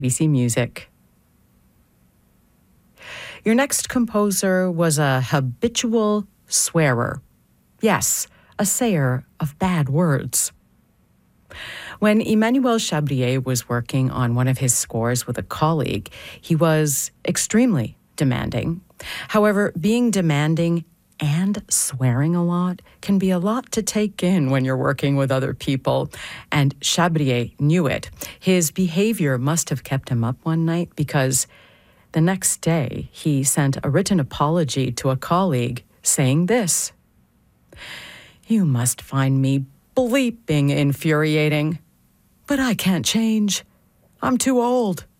BBC Music. Your next composer was a habitual swearer. Yes, a sayer of bad words. When Emmanuel Chabrier was working on one of his scores with a colleague, he was extremely demanding. However, being demanding and swearing a lot can be a lot to take in when you're working with other people, and Chabrier knew it. His behavior must have kept him up one night because the next day he sent a written apology to a colleague saying this: "You must find me bleeping infuriating, but I can't change. I'm too old.